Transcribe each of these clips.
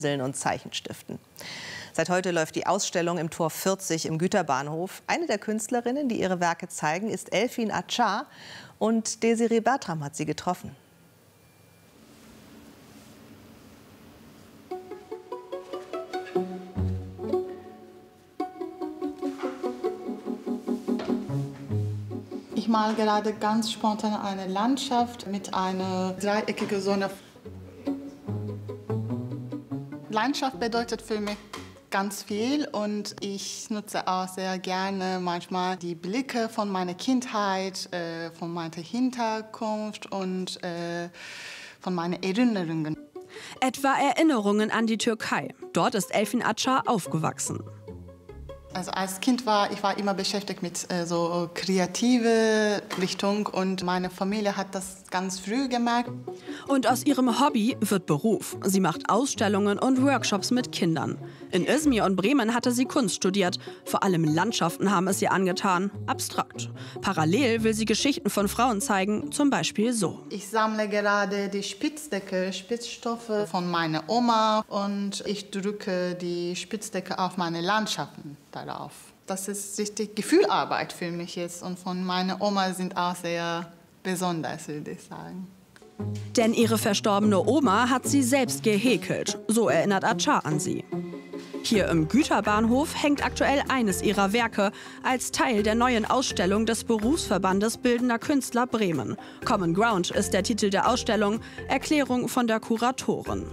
und Zeichenstiften. Seit heute läuft die Ausstellung im Tor 40 im Güterbahnhof. Eine der Künstlerinnen, die ihre Werke zeigen, ist Elfin Achar, und Desiree Bertram hat sie getroffen. Ich male gerade ganz spontan eine Landschaft mit einer dreieckigen Sonne. Landschaft bedeutet für mich ganz viel und ich nutze auch sehr gerne manchmal die Blicke von meiner Kindheit, von meiner Hinterkunft und von meinen Erinnerungen. Etwa Erinnerungen an die Türkei. Dort ist Elfin Achar aufgewachsen. Also als Kind war ich immer beschäftigt mit so kreative Richtung und meine Familie hat das ganz früh gemerkt. Und aus ihrem Hobby wird Beruf. Sie macht Ausstellungen und Workshops mit Kindern. In Izmir und Bremen hatte sie Kunst studiert. Vor allem Landschaften haben es ihr angetan. Abstrakt. Parallel will sie Geschichten von Frauen zeigen, zum Beispiel so. Ich sammle gerade die Spitzdecke, Spitzstoffe von meiner Oma und ich drücke die Spitzdecke auf meine Landschaften darauf. Das ist richtig Gefühlarbeit für mich jetzt und von meiner Oma sind auch sehr besonders, würde ich sagen. Denn ihre verstorbene Oma hat sie selbst gehäkelt. So erinnert Achar an sie. Hier im Güterbahnhof hängt aktuell eines ihrer Werke als Teil der neuen Ausstellung des Berufsverbandes Bildender Künstler Bremen. Common Ground ist der Titel der Ausstellung, Erklärung von der Kuratorin.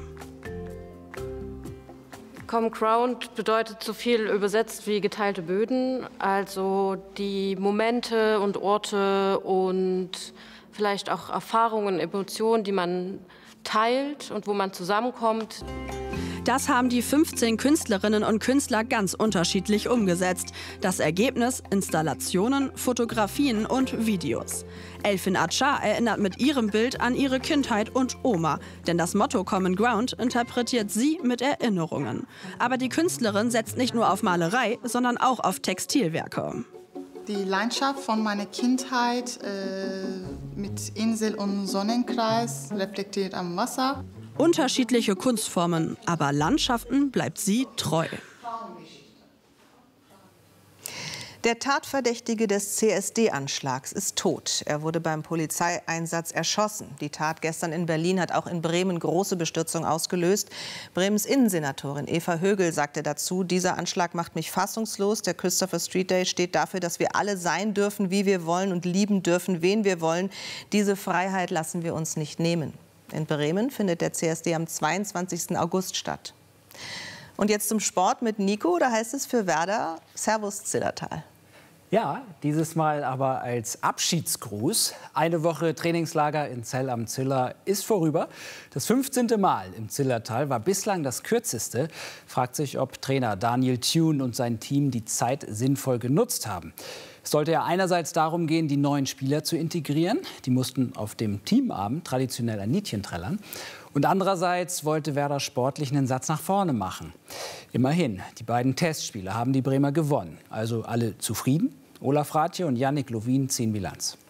Common Ground bedeutet so viel übersetzt wie geteilte Böden, also die Momente und Orte und vielleicht auch Erfahrungen, Emotionen, die man teilt und wo man zusammenkommt. Das haben die 15 Künstlerinnen und Künstler ganz unterschiedlich umgesetzt. Das Ergebnis: Installationen, Fotografien und Videos. Elfin Achar erinnert mit ihrem Bild an ihre Kindheit und Oma. Denn das Motto Common Ground interpretiert sie mit Erinnerungen. Aber die Künstlerin setzt nicht nur auf Malerei, sondern auch auf Textilwerke. Die Landschaft von meiner Kindheit mit Insel und Sonnenkreis reflektiert am Wasser. Unterschiedliche Kunstformen, aber Landschaften bleibt sie treu. Der Tatverdächtige des CSD-Anschlags ist tot. Er wurde beim Polizeieinsatz erschossen. Die Tat gestern in Berlin hat auch in Bremen große Bestürzung ausgelöst. Bremens Innensenatorin Eva Högel sagte dazu: Dieser Anschlag macht mich fassungslos. Der Christopher Street Day steht dafür, dass wir alle sein dürfen, wie wir wollen, und lieben dürfen, wen wir wollen. Diese Freiheit lassen wir uns nicht nehmen. In Bremen findet der CSD am 22. August statt. Und jetzt zum Sport mit Nico. Da heißt es für Werder: Servus Zillertal. Ja, dieses Mal aber als Abschiedsgruß. Eine Woche Trainingslager in Zell am Ziller ist vorüber. Das 15. Mal im Zillertal war bislang das kürzeste. Fragt sich, ob Trainer Daniel Thune und sein Team die Zeit sinnvoll genutzt haben. Es sollte ja einerseits darum gehen, die neuen Spieler zu integrieren. Die mussten auf dem Teamabend traditionell ein Liedchen trällern. Und andererseits wollte Werder sportlich einen Satz nach vorne machen. Immerhin, die beiden Testspiele haben die Bremer gewonnen. Also alle zufrieden? Olaf Rathje und Yannick Lovin ziehen Bilanz.